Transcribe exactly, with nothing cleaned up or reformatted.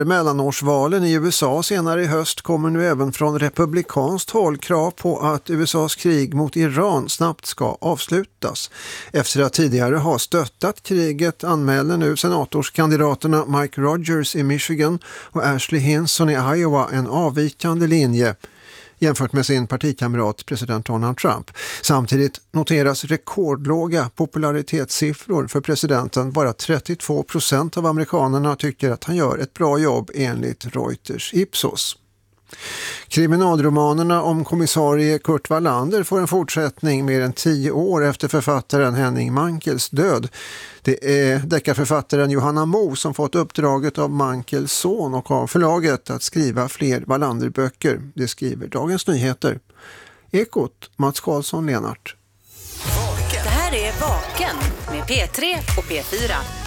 Mellanårsvalen i U S A senare i höst kommer nu även från republikanskt håll krav på att U S A:s krig mot Iran snabbt ska avslutas. Efter att tidigare ha stöttat kriget anmäler nu senatorskandidaterna Mike Rogers i Michigan och Ashley Hinson i Iowa en avvikande linje jämfört med sin partikamrat president Donald Trump. Samtidigt noteras rekordlåga popularitetssiffror för presidenten. Bara trettiotvå procent av amerikanerna tycker att han gör ett bra jobb enligt Reuters Ipsos. Kriminalromanerna om kommissarie Kurt Wallander får en fortsättning mer än tio år efter författaren Henning Mankels död. Det är deckarförfattaren Johanna Mo som fått uppdraget av Mankels son och av förlaget att skriva fler Wallander-böcker. Det skriver Dagens Nyheter. Ekot, Mats Karlsson, Lenart. Det här är Vaken med P tre och P fyra.